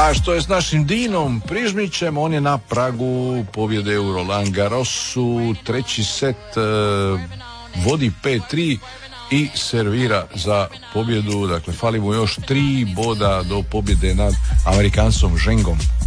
A što je s našim Dinom Prižmićem? On je na pragu pobjede u Roland Garrosu, treći set, vodi 5-3 i servira za pobjedu. Dakle, fali mu još 3 boda do pobjede nad Amerikancom Žengom.